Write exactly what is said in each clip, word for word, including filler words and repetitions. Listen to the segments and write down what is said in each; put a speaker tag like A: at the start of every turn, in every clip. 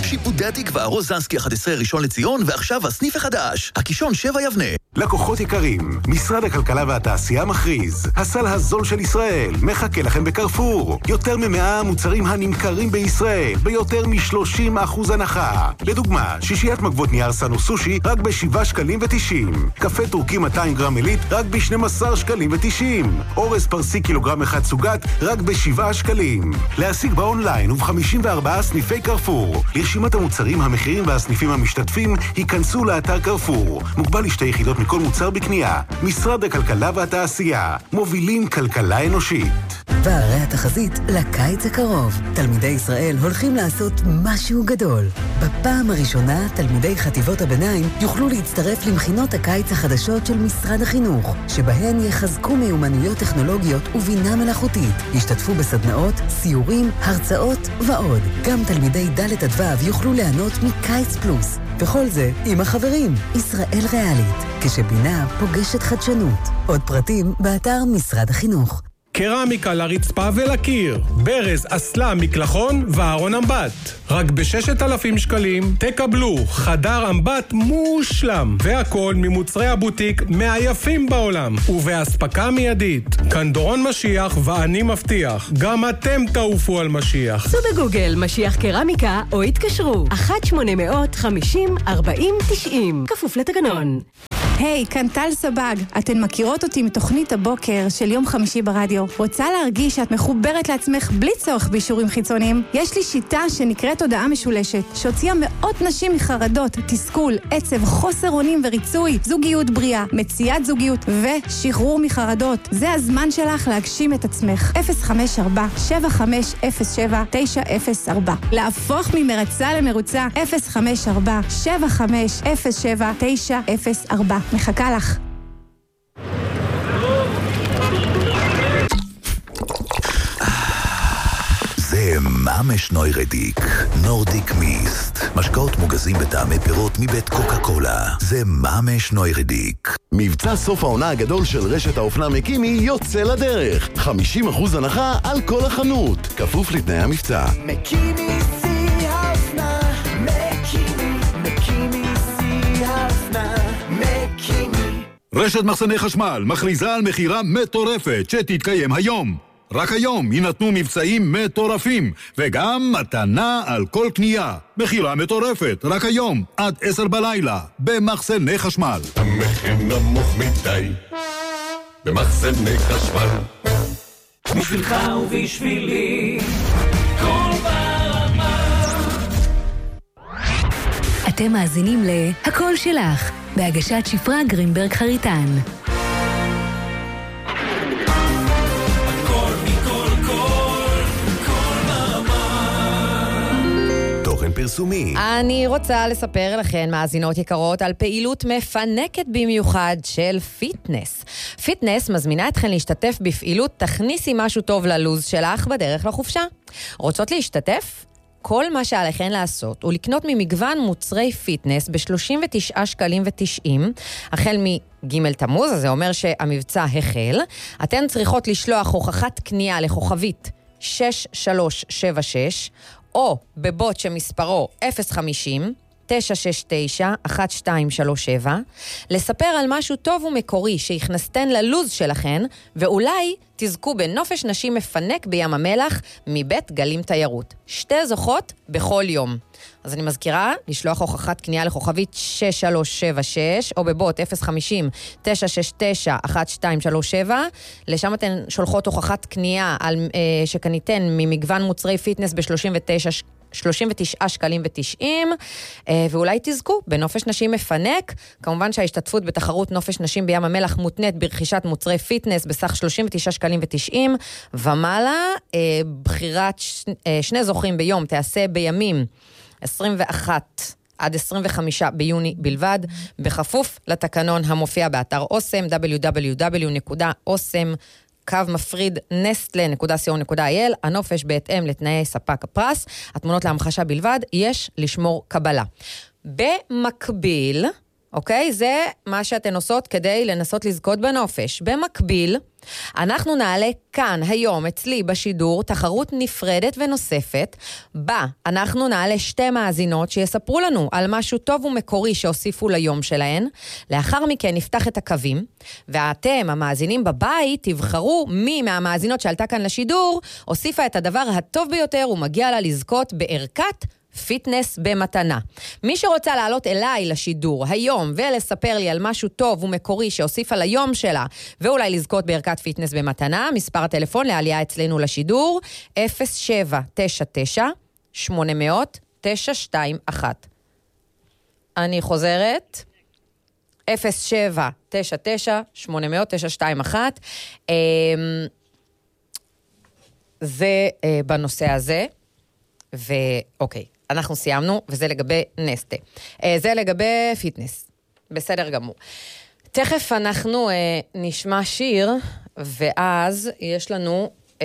A: שיפודי התקווה, רוזנסקי אחת עשרה ראשון לציון, ועכשיו הסניף החדש, הקישון שבע יבנה.
B: לקוחות יקרים, משרד הכלכלה והתעשייה מכריז, הסל הזול של ישראל מחכה לכם בקרפור. יותר ממאה מוצרים הנמכרים בישראל, ביותר מ-שלושים אחוז הנחה. לדוגמה, שישיית מגבות נייר סנו סושי רק ב-שבעה שקלים ותשעים. קפה טורקי מאתיים גרם עילית רק ב-שנים עשר שקלים ותשעים. אורז פרסי קילוגרם אחד סוגת רק ב-שבעה שקלים. להשיג באונליין וב-חמישים וארבעה סניפי קרפור. לרשימת המוצרים, המחירים והסניפים המשתתפים, היכנסו לאתר קרפור. מוגבל לשתי יחידות מכל מוצר בקנייה. משרד הכלכלה והתעשייה. מובילים כלכלה אנושית.
C: והרי התחזית לקיץ הקרוב. תלמידי ישראל הולכים לעשות משהו גדול. בפעם הראשונה, תלמידי חטיבות הביניים יוכלו להצטרף למכינות הקיץ החדשות של משרד החינוך, שבהן יחזקו מיומנויות טכנולוגיות ובינה מלאכותית. ישתתפו בסדנאות, סיורים, הרצאות ועוד. גם תלמידי ד' עד ו' יוכלו ליהנות מקיץ פלוס. וכל זה עם החברים. ישראל ריאלית, כשבינה פוגשת חדשנות. עוד פרטים באתר משרד החינוך.
D: קרמיקה לרצפה ולקיר, ברז, אסלה, מקלחון וארון אמבט. רק ב-ששת אלפים שקלים תקבלו חדר אמבט מושלם, והכל ממוצרי הבוטיק מהיפים בעולם, ובהספקה מיידית. כאן דורון משיח ואני מבטיח, גם אתם תעופו על משיח.
E: סו בגוגל משיח קרמיקה או התקשרו אחת שמונה אפס אפס חמישים ארבעים תשעים, כפוף לתקנון.
F: היי, hey, כאן טל סבג. אתן מכירות אותי מתוכנית הבוקר של יום חמישי ברדיו. רוצה להרגיש שאת מחוברת לעצמך בלי צורך באישורים חיצוניים? יש לי שיטה שנקראת הודעה משולשת, שהוציאה מאות נשים מחרדות, תסכול, עצב, חוסר אונים וריצוי, זוגיות בריאה, מציאת זוגיות ושחרור מחרדות. זה הזמן שלך להגשים את עצמך. אפס חמש ארבע שבע חמש אפס שבע תשע אפס ארבע. להפוך ממרצה למרוצה. אפס חמש ארבע שבע חמש אפס שבע תשע אפס ארבע. מחכה לך.
A: זה ממש נוירדיק, נורדיק מיסט. משקאות מוגזים בטעמי פירות מבית קוקה קולה. זה ממש נוירדיק.
G: מבצע סוף העונה הגדול של רשת האופנה מקימי יוצא לדרך. חמישים אחוז הנחה על כל החנות. כפוף לתנאי המבצע.
H: מקימי סי האופנה, מקימי, מקימי סי האופנה, מקימי.
I: רשת מחסני חשמל מכריזה על מחירה מטורפת שתתקיים היום. רק היום יינתנו מבצעים מטורפים, וגם מתנה על כל קנייה. מחירה מטורפת, רק היום, עד עשר בלילה, במחסני חשמל.
J: המחיר נמוך מדי, במחסני חשמל.
K: בשבילך ובשבילי, כל ברמה.
L: אתם מאזינים להכל שלך, בהגשת שפרה גרינברג חריטן.
G: פרסומי.
M: אני רוצה לספר לכן, מאזינות יקרות, על פעילות מפנקת במיוחד של פיטנס. פיטנס מזמינה אתכן להשתתף בפעילות תכניסי משהו טוב ללוז שלך בדרך לחופשה. רוצות להשתתף? כל מה שעליכן לעשות הוא לקנות ממגוון מוצרי פיטנס ב-שלושים ותשעה שקלים ותשעים, החל מג' תמוז, אז זה אומר שהמבצע החל. אתן צריכות לשלוח הוכחת קנייה לכוכבית שש שלוש שבע שש, או בבוט שמספרו אפס חמישים תשע שש תשע אחת שתיים שלוש שבע, לספר על משהו טוב ומקורי שהכנסתן ללוז שלכן, ואולי תזכו בנופש נשים מפנק בים המלח מבית גלים תיירות. שתי זוכות בכל יום. אז אני מזכירה לשלוח הוכחת קנייה לכוכבית שש שלוש שבע שש, או בבוט אפס חמישים תשע שש תשע אחת שתיים שלוש שבע. לשם אתן שולחות הוכחת קנייה על, אה, שקניתן ממגוון מוצרי פיטנס ב-שלושים ותשע שלושים ותשעה שקלים ותשעים, ואולי תזכו בנופש נשים מפנק. כמובן שההשתתפות בתחרות נופש נשים בים המלח מותנית ברכישת מוצרי פיטנס בסך שלושים ותשעה שקלים ותשעים ומעלה. בחירת שני זוכים ביום תעשה בימים עשרים ואחד עד עשרים וחמישה ביוני בלבד, בכפוף לתקנון המופיע באתר אוסם, דאבליו דאבליו דאבליו נקודה אוסם קו מפריד נסטלה נקודה סי או נקודה איי אל. הנופש בהתאם לתנאי ספק הפרס. התמונות להמחשה בלבד, יש לשמור קבלה. במקביל, אוקיי? זה מה שאתן עושות כדי לנסות לזכות בנופש. במקביל, אנחנו נעלה כאן היום אצלי בשידור תחרות נפרדת ונוספת, בה אנחנו נעלה שתי מאזינות שיספרו לנו על משהו טוב ומקורי שהוסיפו ליום שלהן. לאחר מכן נפתח את הקווים, ואתם, המאזינים בבית, תבחרו מי מהמאזינות שעלתה כאן לשידור, הוסיפה את הדבר הטוב ביותר ומגיע לה לזכות בערכת פיטנס במתנה. מי שרוצה לעלות אליי לשידור היום ולספר לי על משהו טוב ומקורי שהוסיפה ליום שלה ואולי לזכות בערכת פיטנס במתנה, מספר הטלפון לעלייה אצלנו לשידור אפס שבע תשע תשע שמונה אפס אפס תשע שתיים אחת. אני חוזרת אפס שבע תשע תשע שמונה אפס אפס תשע שתיים אחת. זה בנושא הזה. ואוקיי, אנחנו סיימנו, וזה לגבי נסטה. זה לגבי פיטנס. בסדר גמור. תכף אנחנו אה, נשמע שיר, ואז יש לנו אה,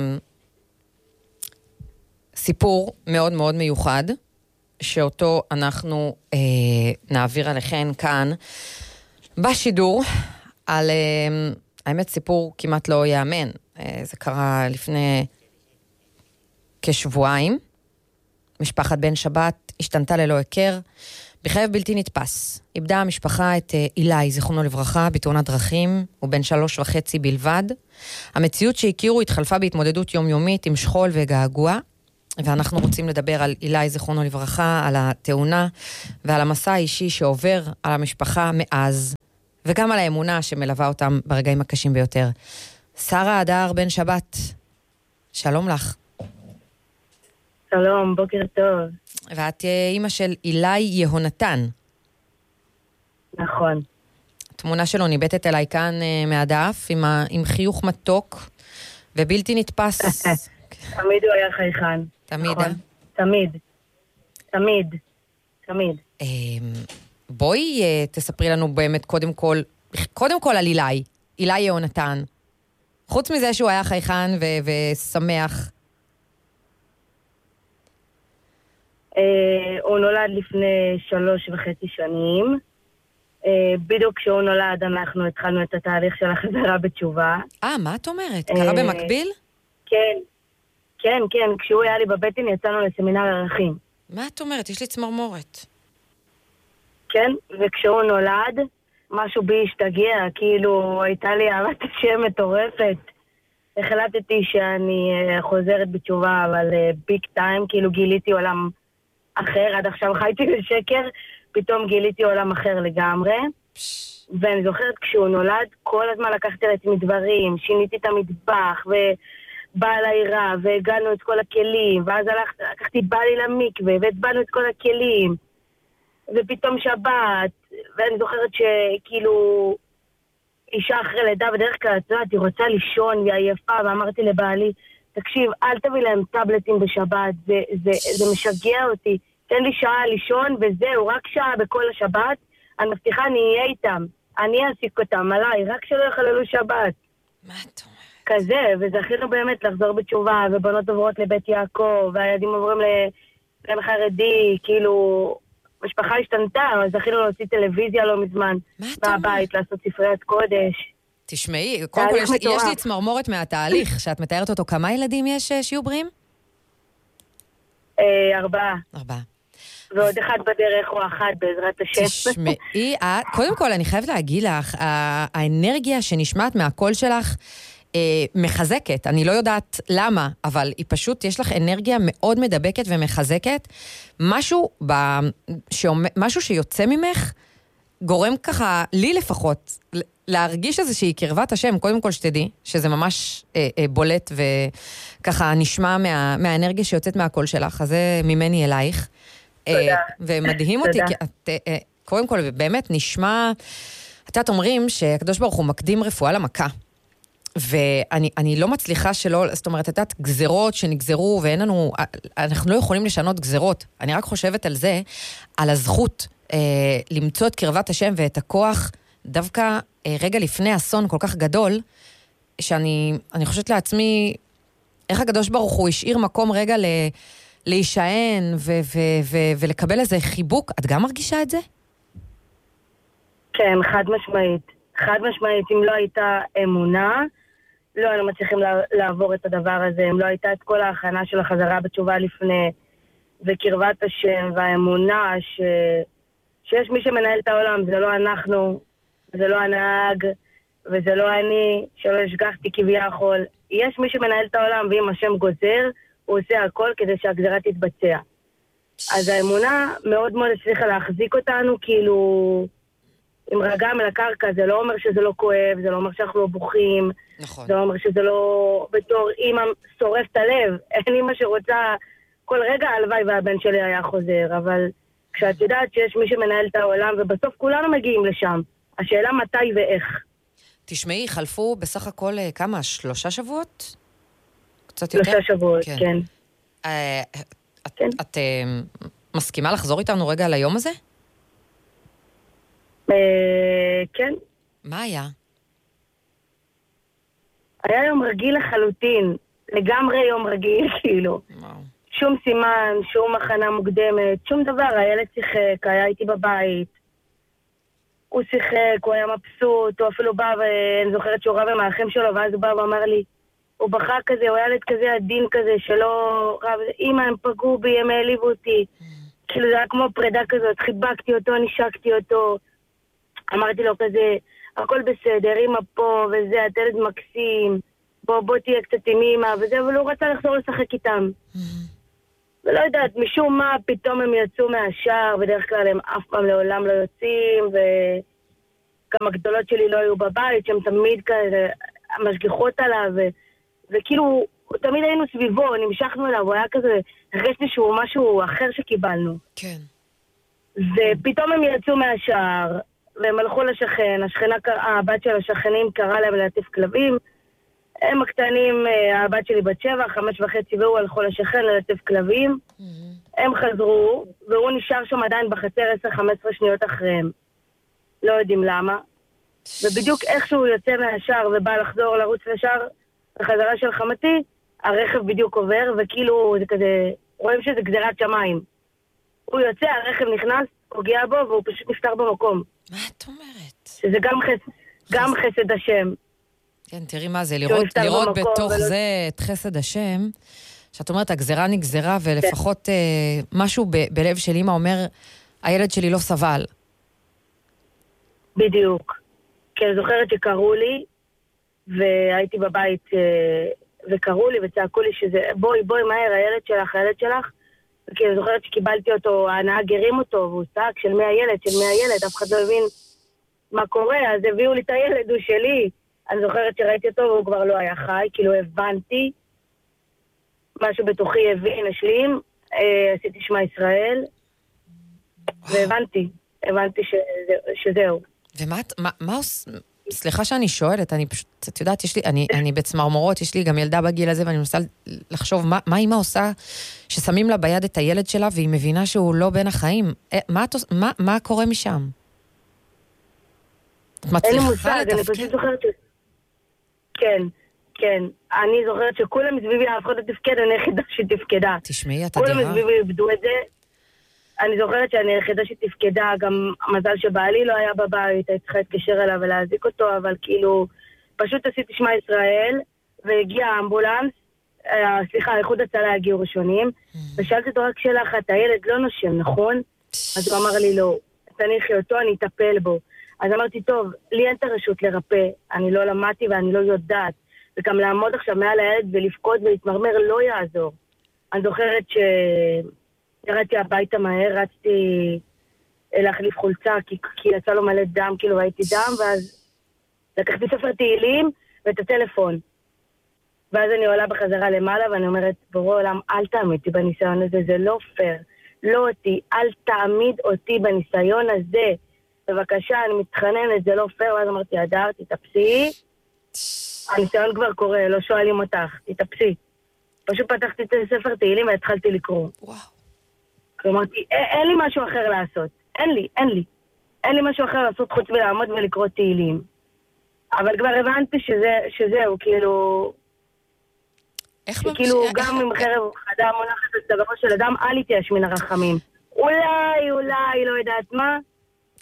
M: סיפור מאוד מאוד מיוחד, שאותו אנחנו אה, נעביר עליכם כאן בשידור, על, אה, האמת סיפור כמעט לא יאמן. אה, זה קרה לפני כשבועיים. משפחת בן שבת השתנתה ללא הכר, בחייב בלתי נתפס. איבדה המשפחה את אילי, זיכרונו לברכה, בתאונת דרכים, הוא בן שלוש וחצי בלבד. המציאות שהכירו התחלפה בהתמודדות יומיומית עם שכול וגעגוע, ואנחנו רוצים לדבר על אילי, זיכרונו לברכה, על התאונה ועל המסע האישי שעובר על המשפחה מאז, וגם על האמונה שמלווה אותם ברגעים הקשים ביותר. שרה הדר בן שבת, שלום לך.
N: שלום, בוקר טוב.
M: ואת אימא של אילי יהונתן.
N: נכון.
M: התמונה שלו ניבטת אליי כאן uh, מהדף, עם, ה, עם חיוך מתוק, ובלתי נתפס.
N: תמיד הוא היה חייכן.
M: תמיד,
N: נכון.
M: אה?
N: תמיד. תמיד. תמיד.
M: Uh, בואי uh, תספרי לנו באמת קודם כל, קודם כל על אילי, אילי יהונתן. חוץ מזה שהוא היה חייכן ו- ושמח,
N: Uh, הוא נולד לפני שלוש וחצי שנים. Uh, בדיוק כשהוא נולד אנחנו התחלנו את התהליך של החזרה בתשובה.
M: אה, מה את אומרת? קרה uh, במקביל?
N: כן, כן, כן. כשהוא היה לי בבטן יצאנו לסמינר ערכים.
M: מה את אומרת? יש לי צמרמורת.
N: כן, וכשהוא נולד, משהו בי השתגע, כאילו הייתה לי אהבת השם מטורפת. החלטתי שאני uh, חוזרת בתשובה, אבל ביג uh, טיים, כאילו גיליתי עולם אחר, עד עכשיו חייתי לשקר, פתאום גיליתי עולם אחר לגמרי. ואני זוכרת כשהוא נולד, כל הזמן לקחתי לעצמי דברים, שיניתי את המטבח, ובאה לעירה, והגענו את כל הכלים, ואז הלכת, לקחתי בעלי למקווה, והצבענו את כל הכלים, ופתאום שבת, ואני זוכרת שכאילו, אישה אחרי לידה בדרך כלל, את יודעת, היא רוצה לישון, והיא עייפה, ואמרתי לבעלי, תקשיב, אל תביא להם טאבלטים בשבת, זה, זה, זה משגע אותי. תן לי שעה לישון וזהו, רק שעה בכל השבת. אני מבטיחה, אני אהיה איתם. אני אעסיק אותם עליי, רק שלא יחללו שבת.
M: מה את אומרת?
N: כזה, וזכינו באמת לחזור בתשובה, ובנות עוברות לבית יעקב, והילדים עוברים לגן חרדי, כאילו, משפחה השתנתה, אז זכינו להוציא טלוויזיה לא מזמן. מהבית, לעשות ספריית קודש.
M: תשמעי, קודם כל יש, יש לי צמרמורת מהתהליך, שאת מתארת אותו. כמה ילדים יש שיהיו בריאים?
N: אה, ארבעה.
M: ארבעה.
N: ועוד אחד בדרך או אחת בעזרת השם.
M: תשמעי, קודם כל אני חייבת להגיד לך, האנרגיה שנשמעת מהקול שלך אה, מחזקת. אני לא יודעת למה, אבל היא פשוט, יש לך אנרגיה מאוד מדבקת ומחזקת. משהו, ב, שאומר, משהו שיוצא ממך, גורם ככה, לי לפחות, להרגיש איזושהי קרבת השם, קודם כל שתדעי, שזה ממש אה, אה, בולט וככה נשמע מה, מהאנרגיה שיוצאת מהקול שלך, אז זה ממני אלייך.
N: תודה.
M: אה, ומדהים
N: תודה.
M: אותי, כי את, אה, קודם כל באמת נשמע, את יודעת אומרים שהקדוש ברוך הוא מקדים רפואה למכה, ואני אני לא מצליחה שלא, זאת אומרת, את יודעת, גזרות שנגזרו, ואין לנו, אנחנו לא יכולים לשנות גזרות, אני רק חושבת על זה, על הזכות אה, למצוא את קרבת השם ואת הכוח, דווקא אה, רגע לפני אסון כל כך גדול, שאני אני חושבת לעצמי, איך הקדוש ברוך הוא השאיר מקום רגע ל, להישען ו, ו, ו, ולקבל איזה חיבוק, את גם מרגישה את זה?
N: כן, חד משמעית. חד משמעית, אם לא הייתה אמונה, לא היינו מצליחים לעבור את הדבר הזה. אם לא הייתה את כל ההכנה של החזרה בתשובה לפני, וקרבת השם והאמונה ש... שיש מי שמנהל את העולם, זה לא אנחנו, זה לא הנהג, וזה לא אני, שלא השגחתי כביכול. יש מי שמנהל את העולם, ואם השם גוזר, הוא עושה הכל כדי שהגזרה תתבצע. אז האמונה מאוד מאוד הצליחה להחזיק אותנו, כאילו, עם רגם אל הקרקע. זה לא אומר שזה לא כואב, זה לא אומר שאנחנו לא בוכים,
M: נכון.
N: זה לא אומר שזה לא בתור אימא שורף את הלב. אין אימא שרוצה כל רגע, הלוואי והבן שלי היה חוזר, אבל כשאת יודעת שיש מי שמנהל את העולם, ובסוף כולנו מגיעים לשם. השאלה מתי ואיך.
M: תשמעי, חלפו בסך הכל כמה? שלושה שבועות? קצת יותר?
N: שלושה שבועות, כן. כן.
M: אה, את, כן. את אה, מסכימה לחזור איתנו רגע ליום הזה?
N: אה, כן.
M: מה היה?
N: היה יום רגיל לחלוטין. לגמרי יום רגיל, כאילו. וואו. שום סימן, שום הכנה מוקדמת, שום דבר. הילד שיחק, היה איתי בבית. הוא שיחק, הוא היה מבסוט, הוא אפילו בא, ואני זוכרת שהוא רב עם האחים שלו, ואז הוא בא ואמר לי, הוא בכה כזה, הוא ילד כזה עדין כזה, שלא רב, אמא, הם פגעו בי, הם העליבו אותי. כאילו זה היה כמו פרידה כזאת, חיבקתי אותו, נשקתי אותו. אמרתי לו כזה, הכל בסדר, אמא פה, וזה, את ילד מקסים, בוא, בוא תהיה קצת עם אמא, וזה, אבל הוא רצה לחזור לשחק איתם. ולא יודעת, משום מה פתאום הם יצאו מהשער, בדרך כלל הם אף פעם לעולם לא יוצאים, וגם הגדולות שלי לא היו בבית, שהם תמיד כאלה משגיחות עליו, ו... וכאילו, תמיד היינו סביבו, נמשכנו אליו, הוא היה כזה, הרגשתי שהוא משהו אחר שקיבלנו.
M: כן.
N: ופתאום הם יצאו מהשער, והם הלכו לשכן, השכנה, הבת של השכנים קרא להם להטיף כלבים, הם הקטנים, הבת שלי בת שבע, חמש וחצי, והוא הלכו לשכן ללטף כלבים. Mm-hmm. הם חזרו, והוא נשאר שם עדיין בחצר עשר חמש עשרה שניות אחריהם. לא יודעים למה. ובדיוק איך שהוא יוצא מהשער ובא לחזור לרוץ לשער, החזרה של חמתי, הרכב בדיוק עובר, וכאילו זה כזה, רואים שזה גזירת שמיים. הוא יוצא, הרכב נכנס, פוגע בו, והוא פשוט נפטר במקום.
M: מה את אומרת?
N: שזה גם חסד, גם חסד השם.
M: כן, תראי מה זה, לראות, לראות בתוך ולא... זה את חסד השם, שאת אומרת, הגזרה נגזרה, ולפחות כן. אה, משהו ב- בלב של אמא אומר, הילד שלי לא סבל.
N: בדיוק. כי אני זוכרת שקראו לי, והייתי בבית, אה, וקראו לי וצעקו לי שזה, בואי, בואי מהר, הילד שלך, הילד שלך. כי אני זוכרת שקיבלתי אותו, הנהג הרים אותו, והוא צעק של מי הילד, של מי הילד, אף אחד לא הבין מה קורה, אז הביאו לי את הילד, הוא שלי. אני זוכרת שראיתי אותו והוא כבר לא היה חי, כאילו הבנתי, משהו בתוכי הבין, השלים, אה, עשיתי שמע ישראל, והבנתי, הבנתי שזה, שזהו.
M: ומה, מה, מה עוש... סליחה שאני שואלת, אני פשוט, את יודעת, יש לי, אני, אני בצמרמורות, יש לי גם ילדה בגיל הזה, ואני מנסה לחשוב מה, מה אמא עושה, ששמים לה ביד את הילד שלה, והיא מבינה שהוא לא בין החיים. מה, מה, מה קורה משם? את מצליחה לתפקד?
N: אני פשוט זוכרת ש... כן, כן. אני זוכרת שכולם מסביבי אף אחד לתפקד, אני היחידה שתפקדה.
M: תשמעי, את אדירה.
N: כולם מסביבי איבדו את זה. אני זוכרת שאני היחידה שתפקדה, גם מזל שבעלי לא היה בבית, הייתי צריכה להתקשר אליו ולהזיק אותו, אבל כאילו, פשוט עשיתי שמע ישראל, והגיע האמבולנס, סליחה, איחוד הצלה הגיעו ראשונים, ושאלתי אותו רק שאלה אחת, הילד לא נושם, נכון? אז הוא אמר לי לא, תניחי אותו, אני אטפל בו. אז אמרתי, טוב, לי אין את הרשות לרפא, אני לא למדתי ואני לא יודעת, וגם לעמוד עכשיו מעל הילד ולפקוד ולהתמרמר לא יעזור. אני זוכרת שירדתי הביתה מהר, רצתי להחליף חולצה, כי, כי יצא לו מלא דם, כאילו הייתי דם, ואז לקחתי ספר תהילים ואת הטלפון. ואז אני עולה בחזרה למעלה ואני אומרת, בורא עולם, אל תעמיד אותי בניסיון הזה, זה לא פייר. לא אותי, אל תעמיד אותי בניסיון הזה. בבקשה, אני מתחננת, זה לא פייר, ואז אמרתי, אדר, תתאפסי. הניסיון כבר קורה, לא שואלים אותך, תתאפסי. פשוט פתחתי את הספר תהילים והתחלתי לקרוא.
M: וואו.
N: אמרתי, אין לי משהו אחר לעשות. אין לי, אין לי. אין לי משהו אחר לעשות חוץ ולעמוד ולקרוא תהילים. אבל כבר הבנתי שזה, שזהו, כאילו...
M: איך
N: כאילו גם עם חרב חדה מונחת את צווארו של אדם, אל יתייאש מן הרחמים. אולי, אולי, לא יודעת מה.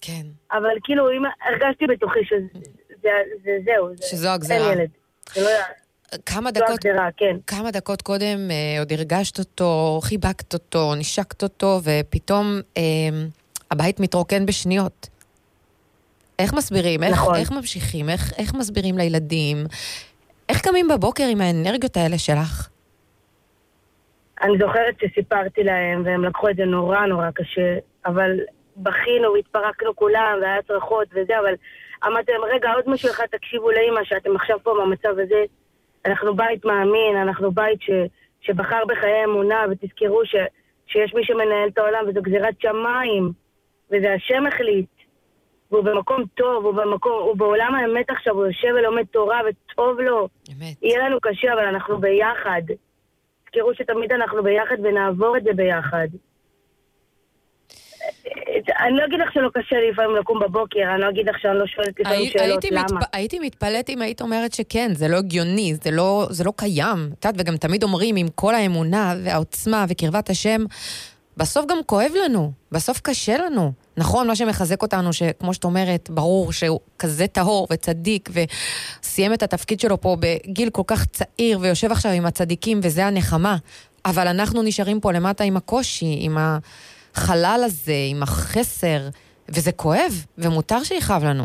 M: כן.
N: אבל כאילו, אם הרגשתי בתוכי שזהו,
M: שזו הגזרה.
N: אין ילד. זה לא...
M: כמה דקות,
N: הגזרה, כן.
M: כמה דקות קודם אה, עוד הרגשת אותו, חיבקת אותו, נשקת אותו, ופתאום אה, הבית מתרוקן בשניות. איך מסבירים? איך,
N: נכון.
M: איך ממשיכים? איך, איך מסבירים לילדים? איך קמים בבוקר עם האנרגיות האלה שלך?
N: אני זוכרת שסיפרתי להם, והם לקחו את זה נורא נורא קשה, אבל בכינו והתפרקנו כולם, והיה צרחות וזה, אבל אמרתי להם, רגע, עוד משהו אחד, תקשיבו לאמא, שאתם עכשיו פה במצב הזה, אנחנו בית מאמין, אנחנו בית ש, שבחר בחיי אמונה, ותזכרו ש, שיש מי שמנהל את העולם, וזו גזירת שמיים, וזה השם החליט, והוא במקום טוב, הוא, במקום, הוא בעולם האמת עכשיו, הוא יושב ולומד תורה, וטוב לו. אמת. יהיה לנו קשה, אבל אנחנו ביחד. תזכרו שתמיד אנחנו ביחד, ונעבור את זה ביחד. אני לא אגיד לך שלא קשה לי לפעמים לקום בבוקר, אני לא אגיד לך שאני לא שואלת לפעמים שאלות, למה?
M: הייתי מתפלאת אם היית אומרת שכן, זה לא הגיוני, זה לא, זה לא קיים. וגם תמיד אומרים, עם כל האמונה והעוצמה וקרבת השם, בסוף גם כואב לנו, בסוף קשה לנו. נכון, מה שמחזק אותנו, שכמו שאת אומרת, ברור שהוא כזה טהור וצדיק, וסיים את התפקיד שלו פה בגיל כל כך צעיר, ויושב עכשיו עם הצדיקים, וזה הנחמה. אבל אנחנו נשארים פה למטה עם הקושי, עם החלל הזה, עם החסר, וזה כואב, ומותר שיחב לנו.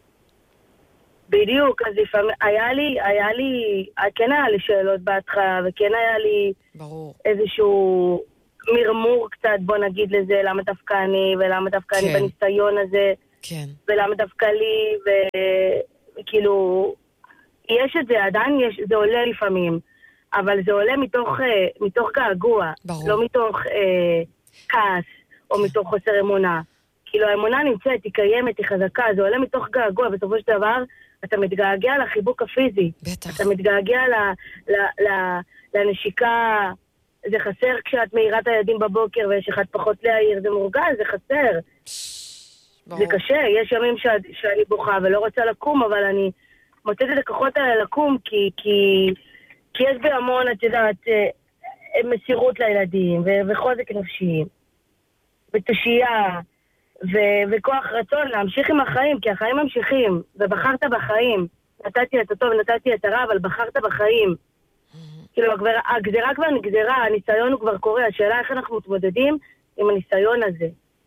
N: בדיוק, אז לפעמים, היה לי, היה לי, כן היה לי שאלות בהתחלה, וכן היה לי
M: ברור.
N: איזשהו מרמור קצת, בוא נגיד לזה, למה דווקא אני, ולמה דווקא אני בניסיון הזה,
M: כן.
N: ולמה דווקא לי, וכאילו, יש את זה, עדיין יש, זה עולה לפעמים, אבל זה עולה מתוך, מתוך געגוע,
M: ברור.
N: לא מתוך אה, כעס, או מתוך חוסר אמונה. כאילו, האמונה נמצאת, היא קיימת, היא חזקה, זה עולה מתוך געגוע, בסופו של דבר, אתה מתגעגע לחיבוק הפיזי.
M: בטח.
N: אתה מתגעגע ל, ל, ל, לנשיקה, זה חסר כשאת מאירה את הילדים בבוקר, ויש אחד פחות להעיר, זה מורגל, זה חסר. ברור. זה קשה, יש ימים ש, שאני בוכה ולא רוצה לקום, אבל אני מוצאת את הכוחות האלה לקום, כי, כי, כי יש בי המון, את יודעת, מסירות לילדים, ו- וחוזק נפשי, ותשייה, ו- וכוח רצון להמשיך עם החיים, כי החיים ממשיכים, ובחרת בחיים. נתתי את הטוב, נתתי את הרע, אבל בחרת בחיים. כאילו, הגזירה כבר נגזרה, הניסיון הוא כבר קורה, השאלה איך אנחנו מתמודדים עם הניסיון הזה.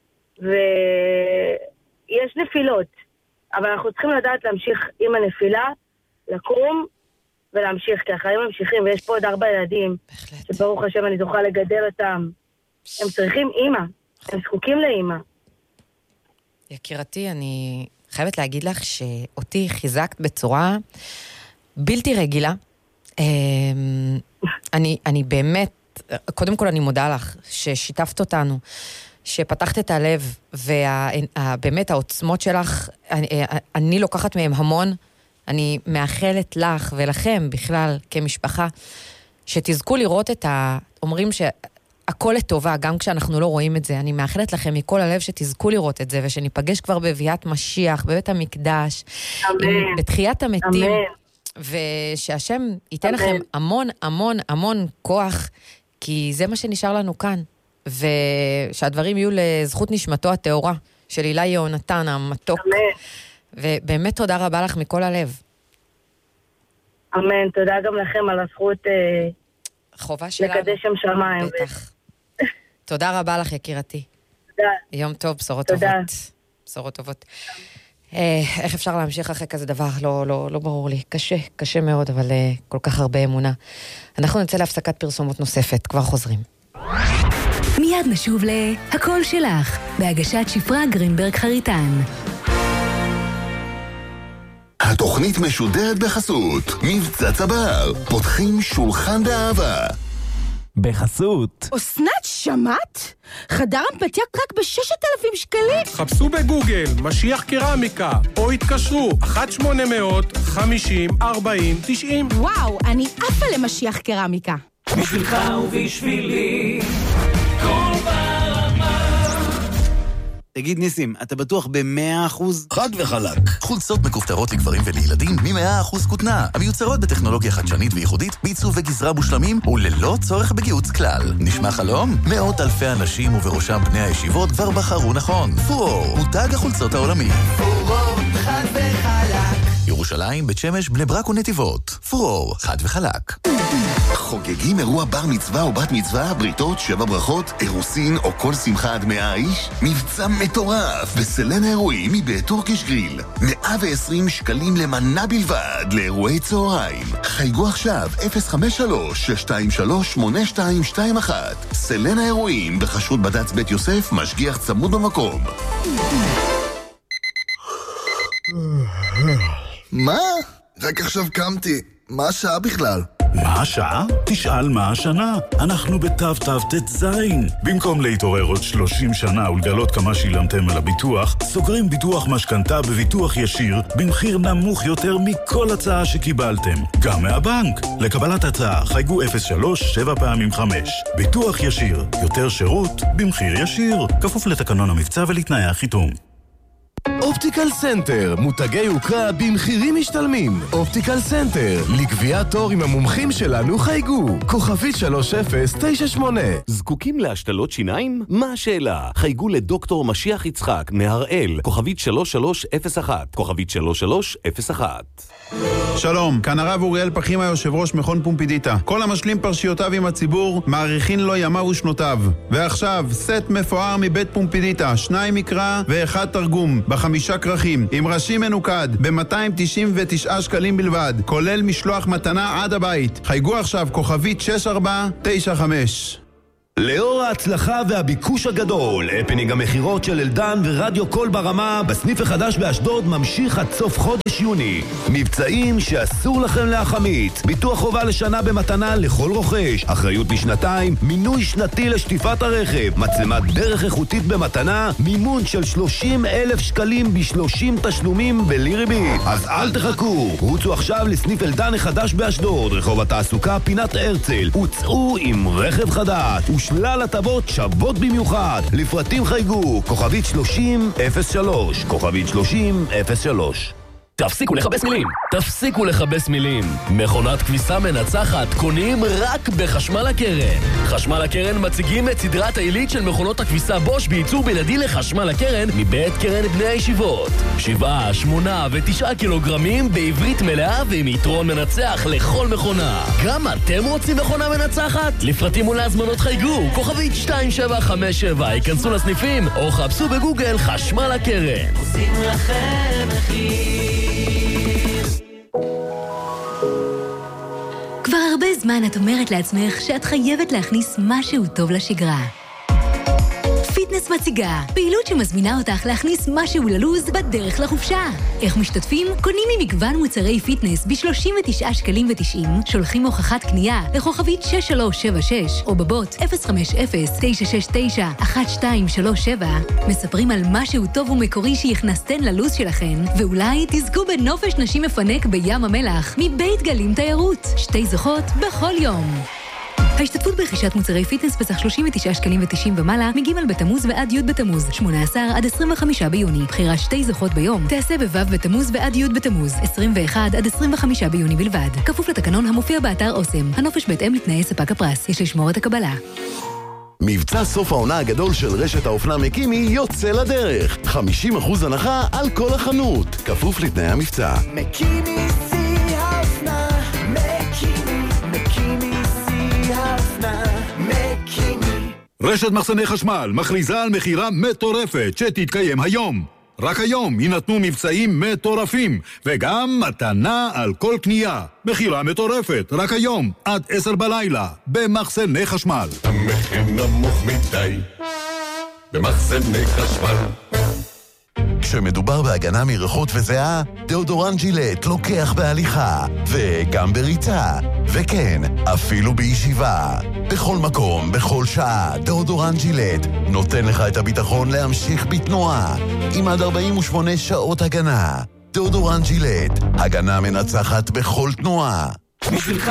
N: ויש נפילות, אבל אנחנו צריכים לדעת להמשיך עם הנפילה, לקום ולהמשיך, כי החיים ממשיכים, ויש פה עוד ארבע ילדים, שברוך השם אני זוכה לגדל אותם. הם צריכים אימא, הם זקוקים לאימא.
M: יקירתי, אני חייבת להגיד לך שאותי חיזקת בצורה בלתי רגילה. אני, אני באמת, קודם כל אני מודה לך ששיתפת אותנו, שפתחת את הלב, ובאמת העוצמות שלך, אני, אני לוקחת מהם המון. אני מאחלת לך ולכם בכלל כמשפחה, שתזכו לראות את ה... אומרים שהכל לטובה, גם כשאנחנו לא רואים את זה. אני מאחלת לכם מכל הלב שתזכו לראות את זה, ושניפגש כבר בביאת משיח, בבית המקדש, עם, בתחיית המתים. אמן. ושהשם ייתן אמן. לכם המון המון המון כוח, כי זה מה שנשאר לנו כאן. ושהדברים יהיו לזכות נשמתו התאורה, של אילי יהונתן, המתוק. אמן. ובאמת תודה רבה לך מכל הלב.
N: אמן, תודה גם לכם על הזכות
M: חובה שלנו.
N: לקדש שם שמיים.
M: בטח. תודה רבה לך יקירתי.
N: תודה.
M: יום טוב, בשורות
N: תודה.
M: טובות. בשורות טובות. איך אפשר להמשיך אחרי כזה דבר? לא, לא, לא ברור לי. קשה, קשה מאוד, אבל כל כך הרבה אמונה. אנחנו נצא להפסקת פרסומות נוספת, כבר חוזרים.
L: מיד נשוב להכל שלך, בהגשת שפרה גרינברג חריטן.
A: התוכנית משודרת בחסות מבצע צבר, פותחים שולחן באהבה.
O: בחסות
P: אסנת, שמעת? חדר אמפתיה רק ב-ששת אלפים שקלים.
D: חפשו בגוגל משיח קרמיקה או התקשרו אחת שמונה מאות חמישים ארבעים תשעים.
P: וואו, אני עפה למשיח קרמיקה.
K: בשבילך ובשבילי כל ברמה.
Q: תגיד ניסים, אתה בטוח ב-מאה אחוז?
A: חד וחלק. חולצות מכופתרות לגברים ולילדים מ-מאה אחוז כותנה, המיוצרות בטכנולוגיה חדשנית וייחודית, בעיצוב וגזרה מושלמים וללא צורך בגיוץ כלל. נשמע חלום? מאות אלפי אנשים ובראשם בני הישיבות כבר בחרו נכון. פורור, מותג החולצות העולמי.
H: פורור, חד וחלק.
A: ירושלים, בית שמש, בני ברק ונתיבות. פורור, חד וחלק.
R: חוגגים אירוע בר מצווה או בת מצווה, בריתות, שבע ברכות, אירוסין או כל שמחה עד מאה איש? מבצע מטורף בסלן האירועים מבית טורקיש גריל. מאה ועשרים שקלים למנה בלבד לאירועי צהריים. חייגו עכשיו אפס חמש שלוש שש שתיים שלוש שמונה שתיים שתיים אחת. סלן האירועים בחשרות בד"ץ בית יוסף, משגיח צמוד במקום.
S: מה? רק עכשיו קמתי. מה השעה בכלל?
T: מה השעה? תשאל מה השנה. אנחנו בתו תו תת זין. במקום להתעורר עוד שלושים שנה ולגלות כמה שילמתם על הביטוח, סוגרים ביטוח משכנתה בביטוח ישיר במחיר נמוך יותר מכל הצעה שקיבלתם. גם מהבנק. לקבלת הצעה חייגו אפס שלוש שבע פעמים חמש. ביטוח ישיר. יותר שירות במחיר ישיר. כפוף לתקנון המבצע ולתנאי החיתום.
U: אופטיקל סנטר, מותגי יוקרה במחירים משתלמים. אופטיקל סנטר, לקביעת תור עם המומחים שלנו חייגו. כוכבית שלוש אפס תשע שמונה.
V: זקוקים להשתלות שיניים? מה השאלה? חייגו לדוקטור משיח יצחק מהראל, כוכבית שלוש שלוש אפס אחת, כוכבית שלוש שלוש אפס אחת.
W: שלום, כאן הרב אוריאל פחימה, יושב ראש מכון פומפידיטה. כל המשלים פרשיותיו עם הציבור, מעריכין לו ימיו ושנותיו. ועכשיו, סט מפואר מבית פומפידיטה, שניים מקרא ואחד תרגום, בחמישה כרכים, עם ראשי מנוקד, ב-מאתיים תשעים ותשעה שקלים בלבד, כולל משלוח מתנה עד הבית. חייגו עכשיו, כוכבית שש ארבע תשע חמש.
X: לאור ההצלחה והביקוש הגדול, הפנינג המחירות של אלדן ורדיו קול ברמה בסניף החדש באשדוד ממשיך עד סוף חודש יוני. מבצעים שאסור לכם להחמיץ. ביטוח חובה לשנה במתנה לכל רוכש, אחריות לשנתיים, מינוי שנתי לשטיפת הרכב, מצלמת דרך איכותית במתנה, מימון של שלושים אלף שקלים ב-שלושים תשלומים בלי ריבית. אז אל תחכו, רוצו עכשיו לסניף אלדן החדש באשדוד, רחוב התעסוקה פינת הרצל, וצאו עם רכב חדש שלל הטבות שוות במיוחד. לפרטים חייגו, כוכבית שלושים אפס שלוש, כוכבית שלושים אפס שלוש.
Y: תפסיקו לחבש מילים, תפסיקו לחבש מילים. מכונת כביסה מנצחת קונים רק בחשמל הקרן. חשמל הקרן מציגים את סדרת העילית של מכונות הכביסה בוש בייצור בלעדי לחשמל הקרן מבית קרן בני הישיבות. שבעה, שמונה ותשעה קילוגרמים בעברית מלאה ועם יתרון מנצח לכל מכונה. גם אתם רוצים מכונה מנצחת? לפרטים ולהזמנות חייגו, כוכבית שתיים שבע חמש שבע, היכנסו לסניפים או חפשו בגוגל חשמל הקרן.
K: עושים לכם מחיר.
L: כבר הרבה זמן את אומרת לעצמך שאת חייבת להכניס משהו טוב לשגרה. פיטנס מציגה, פעילות שמזמינה אותך להכניס משהו ללוז בדרך לחופשה. איך משתתפים? קונים ממגוון מוצרי פיטנס ב-שלושים ותשעה שקלים ותשעים, שולחים הוכחת קנייה לכוכבית שש שלוש שבע שש, או בבוט אפס חמש אפס תשע שש תשע אחת שתיים שלוש שבע. מספרים על משהו טוב ומקורי שהכנסתן ללוז שלכן, ואולי תזכו בנופש נשים מפנק בים המלח מבית גלים תיירות. שתי זוכות בכל יום. ההשתתפות ברכישת מוצרי פיטנס בסך שלושים ותשעה שקלים ותשעים ומעלה מגימל בתמוז ועד י' בתמוז, שמונה עשר עד עשרים וחמישה ביוני. בחירת שתי זוכות ביום תעשה בו' בתמוז ועד י' בתמוז, עשרים ואחד עד עשרים וחמישה ביוני בלבד. כפוף לתקנון המופיע באתר אוסם. הנופש בהתאם לתנאי ספק הפרס. יש לשמור את הקבלה.
G: מבצע סוף העונה הגדול של רשת האופנה מקימי יוצא לדרך. חמישים אחוז הנחה על כל החנות. כפוף לתנאי המבצע.
H: מקימי שיא האופנה, מקימי, מקימי שיא האופנה, מקימי.
I: רשת מחסני חשמל מכריזה על מחירה מטורפת שתתקיים היום. רק היום יינתנו מבצעים מטורפים, וגם מתנה על כל קנייה. מחירה מטורפת, רק היום, עד עשר בלילה, במחסני חשמל.
J: המחיר נמוך מדי, במחסני חשמל.
A: כשמדובר בהגנה מריחות וזיעה, דאודורנט ג'ילט לוקח בהליכה, וגם בריצה, וכן, אפילו בישיבה. בכל מקום, בכל שעה, דאודורנט ג'ילט נותן לך את הביטחון להמשיך בתנועה, עם עד ארבעים ושמונה שעות הגנה. דאודורנט ג'ילט, הגנה מנצחת בכל תנועה.
K: בשבילך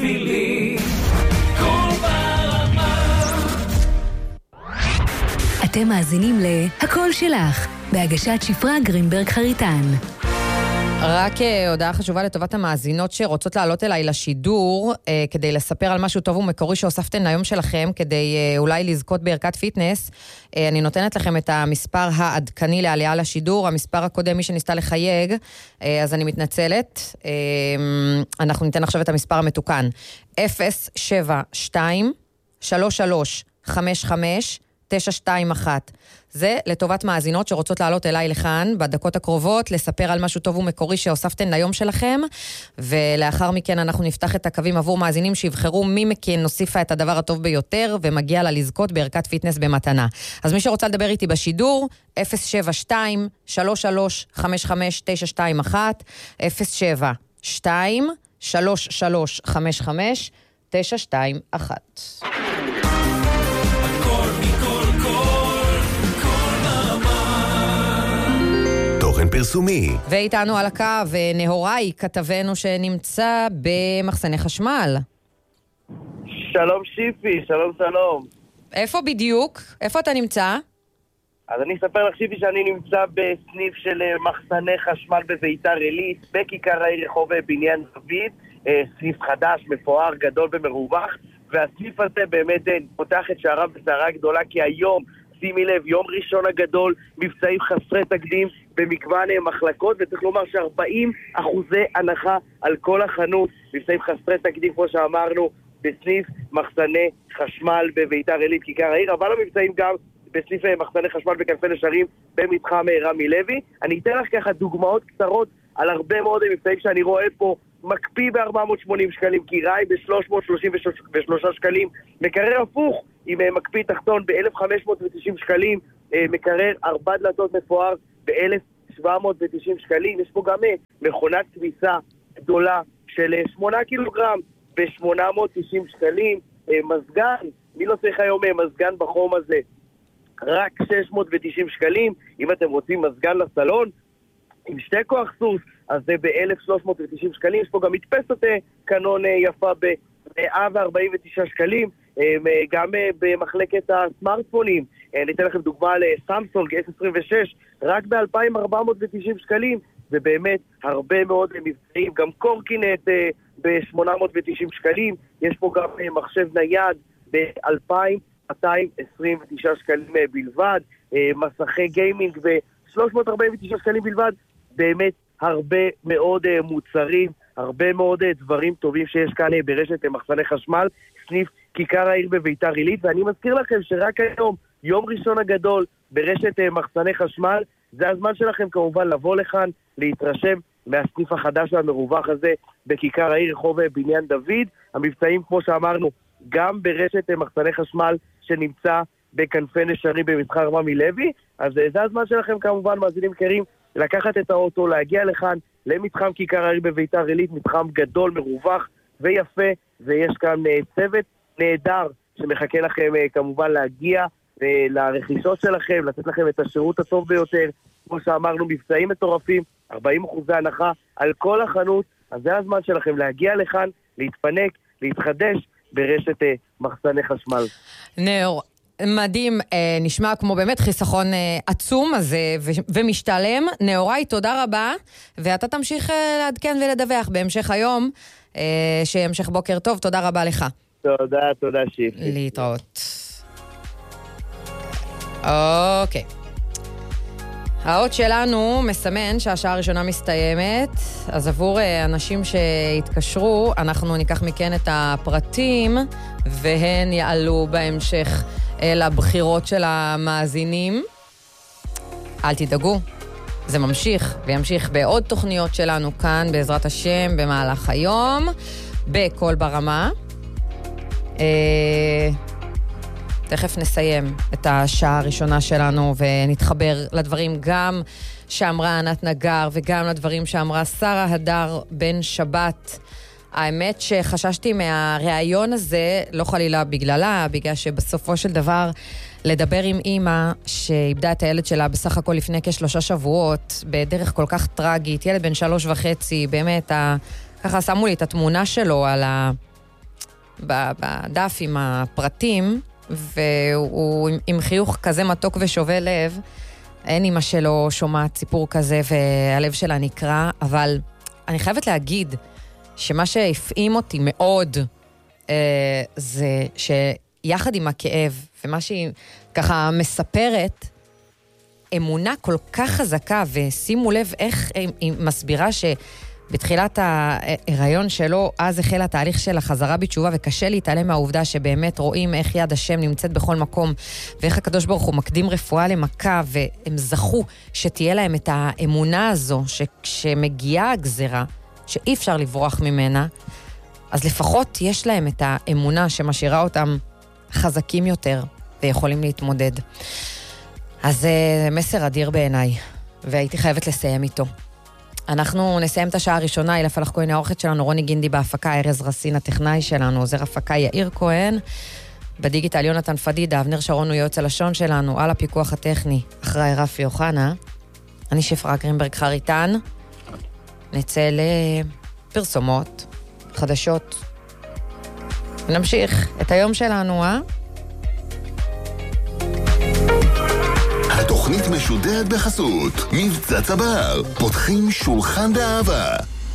K: ובשבילי, כל ברמה.
L: אתם מאזינים ל"הכל שלך", בהגשת שפרה גרינברג חריטן.
M: רק הודעה חשובה לטובת המאזינות שרוצות לעלות אליי לשידור, אה, כדי לספר על משהו טוב ומקורי שהוספתן ליום שלכם, כדי אה, אולי לזכות בערכת פיטנס. אה, אני נותנת לכם את המספר העדכני לעלייה לשידור, המספר הקודם מי שניסתה לחייג, אה, אז אני מתנצלת. אה, אנחנו ניתן עכשיו את המספר המתוקן. אפס שבע שתיים שלוש שלוש חמש חמש תשע שתיים אחת. זה לטובת מאזינות שרוצות לעלות אליי לכאן בדקות הקרובות, לספר על משהו טוב ומקורי שהוספתן ליום שלכם, ולאחר מכן אנחנו נפתח את הקווים עבור מאזינים שיבחרו מי מכן נוסיפה את הדבר הטוב ביותר, ומגיע לה לזכות בערכת פיטנס במתנה. אז מי שרוצה לדבר איתי בשידור, אפס שבע שתיים שלוש שלוש חמש חמש תשע שתיים אחת, אפס שבע שתיים שלוש שלוש חמש חמש תשע שתיים אחת.
U: תוכן פרסומי.
M: ואיתנו על הקו נהוראי, כתבנו שנמצא במחסני חשמל.
B: שלום שיפי, שלום שלום.
M: איפה בדיוק? איפה אתה נמצא?
B: אז אני אספר לך שיפי שאני נמצא בסניף של מחסני חשמל בביתר עילית, בכיכר העיר רחוב בניין דוד, סניף חדש, מפואר, גדול ומרווח, והסניף הזה באמת פותח את שעריו בסערה גדולה, כי היום, שימי לב, יום ראשון הגדול, מבצעים חסרי תקדים במגוון מחלקות, וצריך לומר ש-ארבעים אחוזי הנחה על כל החנות, מבצעים חסרי תקדים כמו שאמרנו, בסניף מחסני חשמל בביתר עילית כיכר העיר, אבל המבצעים גם בסניף מחסני חשמל בכנפי נשרים במתחם רמי לוי. אני אתן לך ככה דוגמאות קצרות על הרבה מאוד מבצעים שאני רואה פה. מקפיא ב-ארבע מאות ושמונים שקלים, קיראי ב-שלוש מאות שלושים ושלושה שקלים, מקרר הפוך עם מקפיא תחתון ב-אלף חמש מאות ותשעים שקלים, מקרר ארבע דלתות מפואר ב-אלף שבע מאות ותשעים שקלים. יש פה גם מכונת כביסה גדולה של שמונה קילוגרם ב-שמונה מאות תשעים שקלים, מזגן, מי לא צריך היום מזגן בחום הזה? רק שש מאות ותשעים שקלים. אם אתם רוצים מזגן לסלון עם שתי כוח סוס, אז זה ב-אלף שלוש מאות ותשעים שקלים. יש פה גם מדפסת קנון יפה ב-מאה וארבעים ותשעה שקלים, גם במחלקת הסמארטפונים. אני אתן לכם דוגמה לסמסונג אס עשרים ושש, רק ב-אלפיים ארבע מאות ותשעים שקלים, זה באמת הרבה מאוד מבצעים. גם קורקינט ב-שמונה מאות ותשעים שקלים, יש פה גם מחשב נייד ב-אלפיים מאתיים עשרים ותשעה שקלים בלבד, מסכי גיימינג ב-שלוש מאות ארבעים ותשעה שקלים בלבד. באמת הרבה מאוד מוצרים, הרבה מאוד דברים טובים שיש כאן ברשת מחסני חשמל, סניף כיכר העיר בביתר עילית. ואני מזכיר לכם שרק היום, יום ראשון הגדול ברשת מחסני חשמל, זה הזמן שלכם כמובן לבוא לכאן, להתרשם מהסניף החדש והמרווח הזה בכיכר העיר רחוב בניין דוד. המבצעים כמו שאמרנו גם ברשת מחסני חשמל שנמצא בכנפי נשרים במתחם רמי לוי. אז זה הזמן שלכם כמובן מאזינים יקרים, לקחת את האוטו, להגיע לכאן למתחם כיכר העיר בביתר עילית, מתחם גדול, מרווח ויפה, ויש כאן צוות נהדר שמחכה לכם כמובן להגיע לרכישות שלכם, לתת לכם את השירות הטוב ביותר. כמו שאמרנו, מבצעים מטורפים, ארבעים אחוזי הנחה על כל החנות. אז זה הזמן שלכם להגיע לכאן, להתפנק, להתחדש ברשת מחסני חשמל.
M: נאור, מדהים, נשמע כמו באמת חיסכון עצום הזה ומשתלם. נאוראי, תודה רבה, ואתה תמשיך לעדכן ולדווח בהמשך היום, שהמשך בוקר טוב. תודה רבה לך.
B: תודה, תודה שיפי.
M: להתראות. אוקיי. האות שלנו מסמן שהשעה הראשונה מסתיימת, אז עבור אנשים שהתקשרו, אנחנו ניקח מכן את הפרטים, והן יעלו בהמשך לבחירות של המאזינים. אל תדאגו, זה ממשיך וימשיך בעוד תוכניות שלנו כאן, בעזרת השם, במהלך היום, בכל ברמה. אה... תכף נסיים את השעה הראשונה שלנו ונתחבר לדברים גם שאמרה ענת נגר וגם לדברים שאמרה שרה הדר בן שבת. האמת שחששתי מהראיון הזה, לא חלילה בגללה, בגלל שבסופו של דבר לדבר עם אמא שאיבדה את הילד שלה בסך הכל לפני כשלושה שבועות, בדרך כל כך טרגית, ילד בן שלוש וחצי, באמת, ה... ככה שמו לי את התמונה שלו על ה... בדף עם הפרטים, והוא עם חיוך כזה מתוק ושובה לב. אין אמא שלו שומעת סיפור כזה והלב שלה נקרא, אבל אני חייבת להגיד שמה שהפעים אותי מאוד אה, זה שיחד עם הכאב, ומה שהיא ככה מספרת, אמונה כל כך חזקה, ושימו לב איך היא מסבירה שבתחילת ההיריון שלו, אז החל התהליך של החזרה בתשובה, וקשה להתעלם מהעובדה שבאמת רואים איך יד השם נמצאת בכל מקום, ואיך הקדוש ברוך הוא מקדים רפואה למכה, והם זכו שתהיה להם את האמונה הזו, שכשמגיעה הגזרה, שאי אפשר לברוח ממנה, אז לפחות יש להם את האמונה שמשאירה אותם חזקים יותר, ויכולים להתמודד. אז זה מסר אדיר בעיניי, והייתי חייבת לסיים איתו. אנחנו נסיים את השעה הראשונה, אילה פלח כהן האורחת שלנו, רוני גינדי בהפקה, ארז רסין הטכנאי שלנו, עוזר הפקה יאיר כהן, בדיגיטל יונתן פדידה, אבנר שרון הוא יועץ הלשון שלנו, על הפיקוח הטכני, אחראי רפי יוחנה, אני שפרה גרינברג חריטן, נצא לפרסומות, חדשות, ונמשיך את היום שלנו, אה?
R: התוכנית משודרת בחסות מבצע צבר, פותחים שולחן באהבה.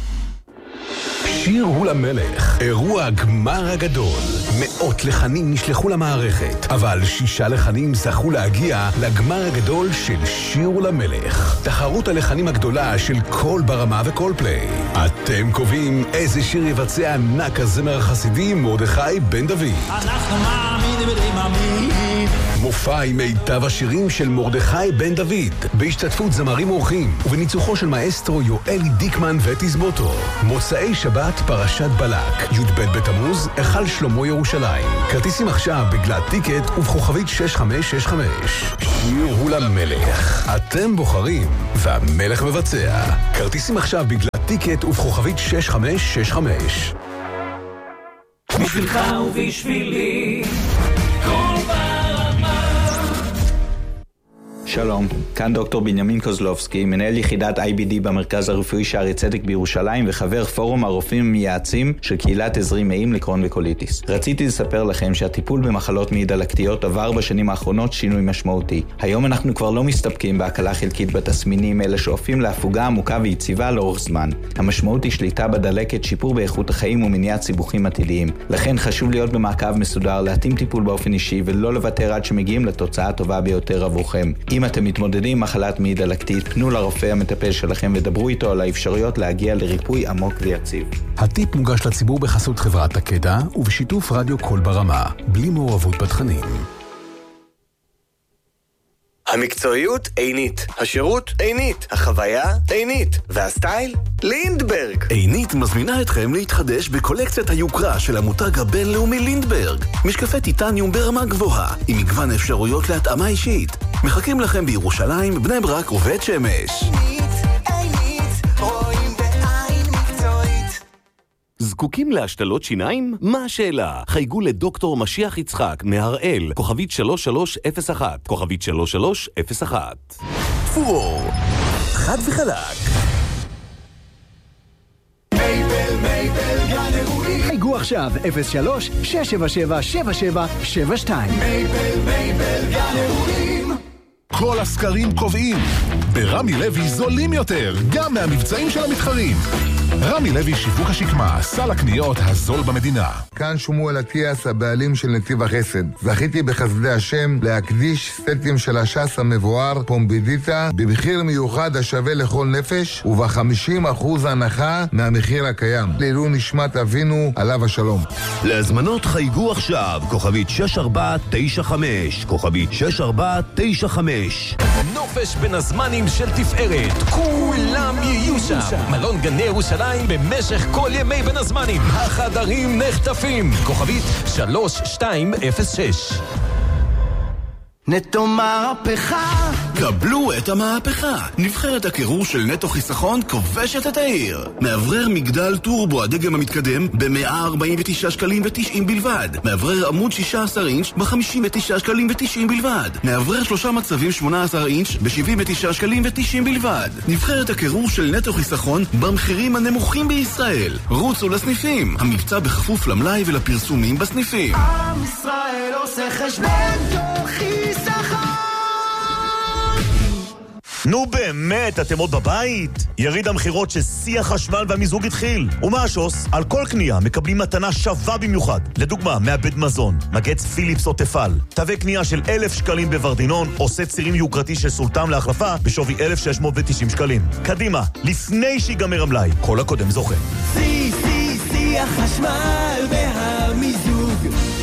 U: שיר הוא למלך, אירוע הגמר הגדול. מאות לחנים נשלחו למערכת, אבל שישה לחנים זכו להגיע לגמר הגדול של שיר הוא למלך. תחרות הלחנים הגדולה של כל ברמה וכל פליי. אתם קובעים איזה שיר יבצע ענק הזמר החסידי מרדכי בן דוד.
C: אנחנו מאמינים בדי מאמין.
U: מופע עם מיטב השירים של מרדכי בן דוד, בהשתתפות זמרים אורחים, ובניצוחו של מאסטרו יואלי דיקמן ותזמורתו. מוצאי שבת פרשת בלק, י"ב בתמוז, היכל שלמה ירושלים. כרטיסים עכשיו בגלת טיקט ובכוכבית שש חמש שש חמש. שיר הוא למלך. אתם בוחרים, והמלך מבצע. כרטיסים עכשיו בגלת טיקט ובכוכבית שש חמש שש חמש.
C: בשבילך ובשבילי, כל ברמה.
E: שלום, כאן דוקטור בנימין קוזלובסקי, מנהל יחידת איי בי די במרכז הרפואי שערי צדק בירושלים וחבר פורום הרופאים המייעצים של קהילת עזרי מעיים לקרון וקוליטיס. רציתי לספר לכם שהטיפול במחלות מעי דלקתיות עבר בשנים האחרונות שינוי משמעותי. היום אנחנו כבר לא מסתפקים בהקלה חלקית בתסמינים, אלא שואפים להפוגה עמוקה ויציבה לאורך זמן. המשמעות היא שליטה בדלקת, שיפור באיכות החיים ומניעת סיבוכים עתידיים. לכן חשוב להיות במעקב מסודר, להתאים טיפול באופן אישי ולא לוותר עד שמגיעים לתוצאה הטובה ביותר עבורכם. אם אתם מתמודדים עם מחלת מעי דלקתית, פנו לרופא המטפל שלכם ודברו איתו על האפשרויות להגיע לריפוי עמוק ויציב.
U: הטיפ מוגש לציבור בחסות חברת תקדה ובשיתוף רדיו קול ברמה, בלי מעורבות בתכנים.
F: המקצועיות עינית, השירות עינית, החוויה עינית, והסטייל לינדברג.
U: עינית מזמינה אתכם להתחדש בקולקציית היוקרה של המותג הבינלאומי לינדברג. משקפי טיטניום ברמה גבוהה, עם מגוון אפשרויות להתאמה אישית. מחכים לכם בירושלים, בני ברק ובית שמש.
H: עינית, עינית, רואים בעין מקצועית.
V: זקוקים להשתלות שיניים? מה השאלה? חייגו לדוקטור משיח יצחק מהראל, כוכבית שלוש שלוש אפס אחת, כוכבית שלוש שלוש אפס אחת.
U: פור, חד וחלק.
H: מייבל, מייבל, גן אירועים.
N: חייגו עכשיו אפס שלוש שש שבע שבע שבע שבע שבע שתיים.
H: מייבל, מייבל, גן אירועים.
A: כל הסקרים קובעים, ברמי לוי זולים יותר, גם מהמבצעים של המתחרים. רמי לוי שיווק השקמה, סל הקניות הזול במדינה.
O: כאן שמואל אטיאס, הבעלים של נתיב החסד. זכיתי בחסדי השם להקדיש סטים של השס המבואר פומבידיטה במחיר מיוחד השווה לכל נפש וב-חמישים אחוז הנחה מהמחיר הקיים. לעילוי נשמת אבינו עליו השלום.
X: להזמנות חייגו עכשיו, כוכבית שש ארבע תשע חמש, כוכבית שש ארבע תשע חמש.
U: נופש בין הזמנים של תפארת, כולם יהיו שם. מלון גני ירושלים במשך כל ימי בין הזמנים. החדרים נחטפים, כוכבית שלוש שתיים אפס שש.
X: נטו מהפכה.
U: קבלו את המהפכה. נבחרת הקירור של נטו חיסכון כובשת את העיר. מאוורר מגדל טורבו הדגם המתקדם ב-מאה ארבעים ותשעה שקלים ותשעים בלבד. מאוורר עמוד שישה עשר אינץ' ב-חמישים ותשעה שקלים ותשעים בלבד. מאוורר שלושה מצבים שמונה עשר אינץ' ב-שבעים ותשעה שקלים ותשעים בלבד. נבחרת הקירור של נטו חיסכון במחירים הנמוכים בישראל. רוצו לסניפים. המבצע בכפוף למלאי ולפרסומים בסניפים.
H: עם ישראל עושה חשבון נטו חיסכון.
D: נו באמת, אתם עוד בבית? יריד המחירות ששיא החשמל והמיזוג התחיל. ומה השוס? על כל קנייה מקבלים מתנה שווה במיוחד. לדוגמה, מעבד מזון, מגץ פיליפס או תפל. תווי קנייה של אלף שקלים בוורדינון, או סט צירים יוקרתי של סולטם להחלפה בשווי אלף שש מאות ותשעים שקלים. קדימה, לפני שיגמר המלאי. כל הקודם זוכה.
H: שיא, שיא, שיא החשמל והמיזוג.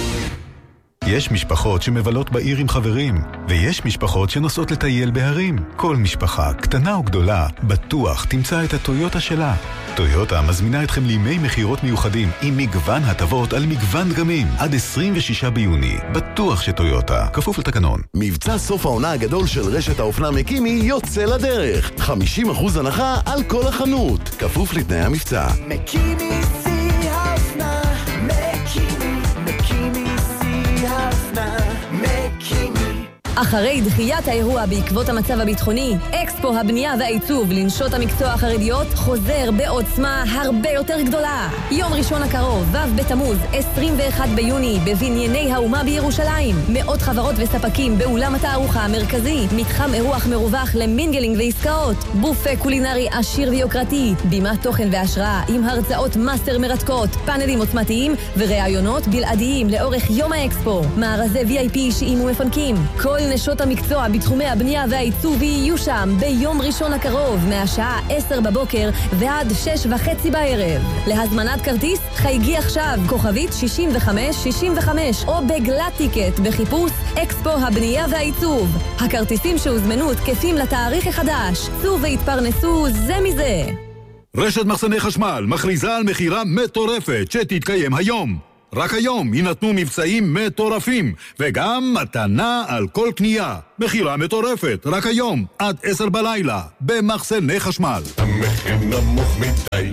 U: יש משפחות שמבלות בעיר עם חברים, ויש משפחות שנוסעות לטייל בהרים. כל משפחה, קטנה או גדולה, בטוח תמצא את הטויוטה שלה. טויוטה מזמינה אתכם לימי מחירות מיוחדים עם מגוון הטבות על מגוון דגמים. עד עשרים ושישה ביוני. בטוח שטויוטה. כפוף לתקנון.
G: מבצע סוף העונה הגדול של רשת האופנה מקימי יוצא לדרך. חמישים אחוז הנחה על כל החנות. כפוף לתנאי המבצע.
H: מקימי שיא האופנה. מקימי, מקימי שיא האופנה. מקימי.
P: אחרי דחיית האירוע בעקבות המצב הביטחוני, אקספו הבנייה והעיצוב לנשות המקצוע החרדיות חוזר בעוצמה הרבה יותר גדולה. יום ראשון הקרוב, ו' בתמוז, עשרים ואחד ביוני, בבנייני האומה בירושלים. מאות חברות וספקים באולם התערוכה המרכזי, מתחם אירוח מרווח למינגלינג ועסקאות, בופה קולינרי עשיר ויוקרתי, בימת תוכן והשראה עם הרצאות מאסטר מרתקות, פאנלים עוצמתיים וראיונות בלעדיים לאורך יום האקספו. מארזי וי איי פי אישיים ומפנקים. כל נשות המקצוע בתחומי הבנייה והעיצוב יהיו שם ביום ראשון הקרוב מהשעה עשר בבוקר ועד שש וחצי בערב. להזמנת כרטיס חייגי עכשיו כוכבית שישים וחמש שישים וחמש או בגלת טיקט בחיפוש אקספו הבנייה והעיצוב. הכרטיסים שהוזמנו תקפים לתאריך החדש. צאו והתפרנסו זה מזה.
I: רשת מחסני חשמל מכריזה על מחירה מטורפת שתתקיים היום. רק היום יינתנו מבצעים מטורפים, וגם מתנה על כל קנייה. מחירה מטורפת, רק היום, עד עשר בלילה, במחסני חשמל.
J: המחיר נמוך מדי,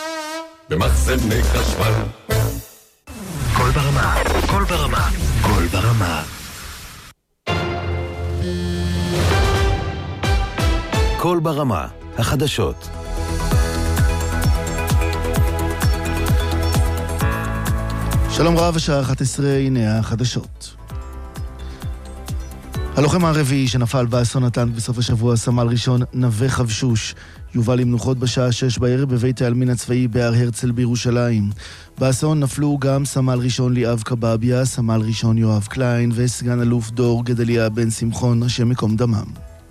J: במחסני חשמל.
X: כל ברמה, כל ברמה, כל ברמה. כל ברמה, החדשות.
Q: שלום רב, השעה אחת עשרה, הנה החדשות. הלוחם הרביעי שנפל באסון הטנק בסוף השבוע, סמל ראשון נווה חבשוש, יובא למנוחות בשעה שש בערב בבית העלמין הצבאי בהר הרצל בירושלים. באסון נפלו גם סמל ראשון ליאב קבביה, סמל ראשון יואב קליין וסגן אלוף דור גדליה בן שמחון, השם מקום דמם.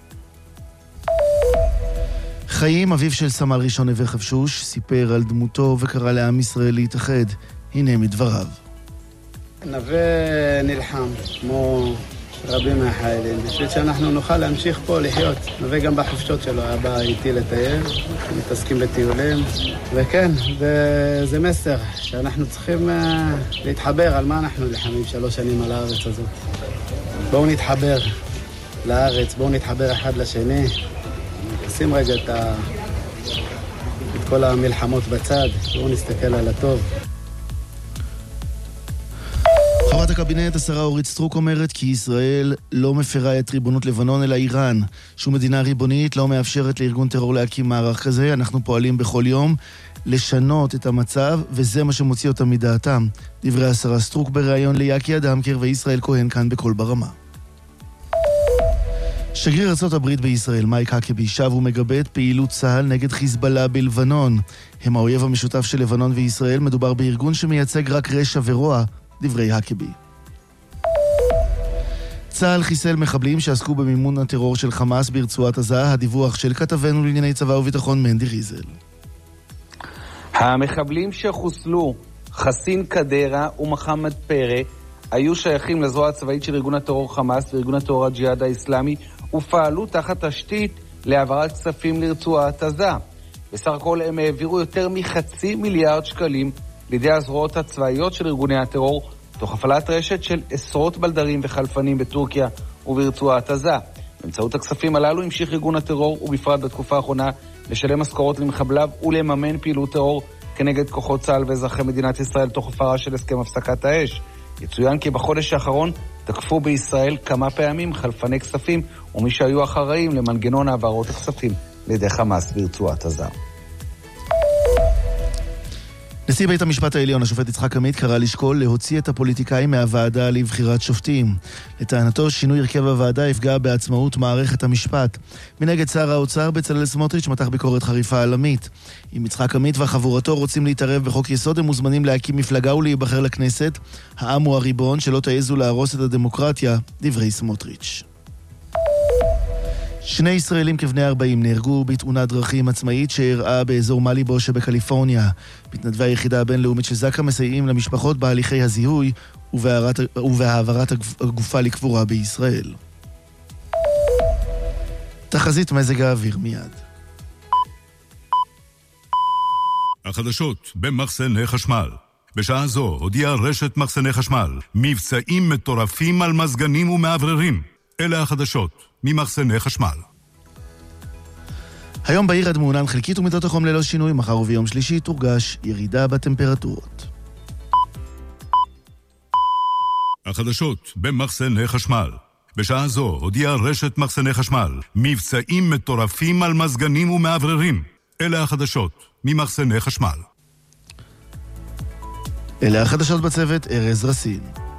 Q: חיים, אביו של סמל ראשון נווה חבשוש, סיפר על דמותו וקרא לעם ישראל להתאחד. הנה מדבריו.
S: נווה נלחם, כמו רבים מהחיילים, בשביל שאנחנו נוכל להמשיך פה לחיות. נווה גם בחופשות שלו היה בא איתי לטייל, מתעסקים בטיולים, וכן, זה מסר שאנחנו צריכים להתחבר על מה אנחנו נלחמים שלוש שנים על הארץ הזאת. בואו נתחבר לארץ, בואו נתחבר אחד לשני, נשים רגע את, ה... את כל המלחמות בצד, בואו נסתכל על הטוב.
Q: חברת הקבינט, השרה אורית סטרוק, אומרת כי ישראל לא מפרה את ריבונות לבנון אלא איראן. שום מדינה ריבונית לא מאפשרת לארגון טרור להקים מערך כזה. אנחנו פועלים בכל יום לשנות את המצב, וזה מה שמוציא אותם מדעתם. דברי השרה סטרוק בריאיון ליאקי אדמקר וישראל כהן כאן בכל ברמה. שגריר ארצות הברית בישראל, מייק האקבי, שב ומגבה את פעילות צה"ל נגד חיזבאללה בלבנון. הם האויב המשותף של לבנון וישראל, מדובר בארגון שמייצג רק רשע ורוע, דברי האקבי. צה"ל חיסל מחבלים שעסקו במימון הטרור של חמאס ברצועת עזה, הדיווח של כתבנו לענייני צבא וביטחון מנדי ריזל.
T: המחבלים שחוסלו, חסין קדרה ומחמד פרא, היו שייכים לזרוע הצבאית של ארגון הטרור חמאס וארגון הטרור הג'יהאד האסלאמי, ופעלו תחת תשתית להעברת כספים לרצועת עזה. בסך הכל הם העבירו יותר מחצי מיליארד שקלים לידי הזרועות הצבאיות של ארגוני הטרור, תוך הפעלת רשת של עשרות בלדרים וחלפנים בטורקיה וברצועת עזה. באמצעות הכספים הללו המשיך ארגון הטרור, ובפרט בתקופה האחרונה, לשלם משכורות למחבליו ולממן פעילות טרור כנגד כוחות צה"ל ואזרחי מדינת ישראל תוך הפרה של הסכם הפסקת האש. יצוין כי בחודש האחרון תקפו בישראל כמה פעמים חלפני כספים ומי שהיו אחראים למנגנון העברות הכספים לידי חמאס ברצועת עזה.
Q: נשיא בית המשפט העליון, השופט יצחק עמית, קרא לשקול להוציא את הפוליטיקאים מהוועדה לבחירת שופטים. לטענתו, שינוי הרכב הוועדה יפגע בעצמאות מערכת המשפט. מנגד, שר האוצר בצלאל סמוטריץ' מתח ביקורת חריפה על עמית. אם יצחק עמית וחבורתו רוצים להתערב בחוק יסוד, הם מוזמנים להקים מפלגה ולהיבחר לכנסת. העם הוא הריבון, שלא תעזו להרוס את הדמוקרטיה, דברי סמוטריץ'. שני ישראלים כבני ארבעים נהרגו בתאונת דרכים עצמאית שאירעה באזור מליבו שבקליפורניה. מתנדבי היחידה הבינלאומית של זק"א מסייעים למשפחות בהליכי הזיהוי ובהעברת הגופה לקבורה בישראל. תחזית מזג האוויר מיד.
I: החדשות במחסני חשמל. בשעה זו הודיעה רשת מחסני חשמל מבצעים מטורפים על מזגנים ומעבררים. אלה החדשות ממחסני חשמל.
Q: היום בעיר עד מעונן חלקית ומידות החום ללא שינוי. מחר וביום שלישי תורגש ירידה בטמפרטורות.
I: החדשות במחסני חשמל. בשעה זו הודיעה רשת מחסני חשמל מבצעים מטורפים על מזגנים ומעבררים. אלה החדשות ממחסני חשמל.
Q: אלה החדשות בצוות, ארז רסין.